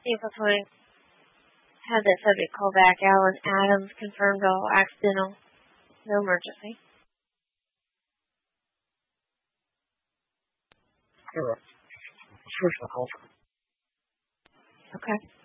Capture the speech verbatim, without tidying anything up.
April twentieth. Have that subject call back. Alan Adams confirmed all accidental. No emergency. Correct. Switch the call. Okay.